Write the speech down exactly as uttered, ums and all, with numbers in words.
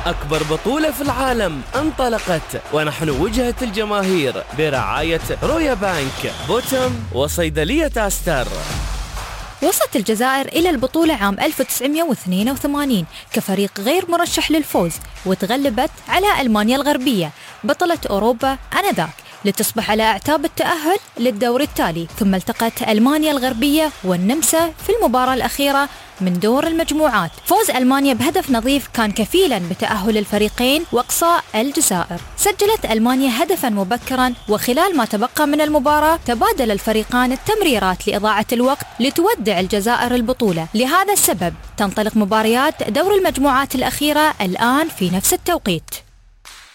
أكبر بطولة في العالم انطلقت، ونحن وجهة الجماهير برعاية رويا بانك، بوتم، وصيدلية أستر. وصلت الجزائر إلى البطولة عام ألف وتسعمائة واثنين وثمانين كفريق غير مرشح للفوز، وتغلبت على ألمانيا الغربية بطلة أوروبا آنذاك لتصبح على أعتاب التأهل للدور التالي. ثم التقت ألمانيا الغربية والنمسا في المباراة الأخيرة من دور المجموعات. فوز ألمانيا بهدف نظيف كان كفيلا بتأهل الفريقين وإقصاء الجزائر. سجلت ألمانيا هدفا مبكرا، وخلال ما تبقى من المباراة تبادل الفريقان التمريرات لإضاعة الوقت لتودع الجزائر البطولة. لهذا السبب تنطلق مباريات دور المجموعات الأخيرة الآن في نفس التوقيت.